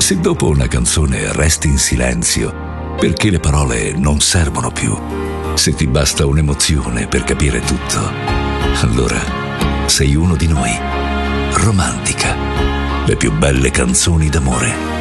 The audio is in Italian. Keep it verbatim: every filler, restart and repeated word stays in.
se dopo una canzone resti in silenzio perché le parole non servono più, se ti basta un'emozione per capire tutto, allora sei uno di noi. Romantica, le più belle canzoni d'amore.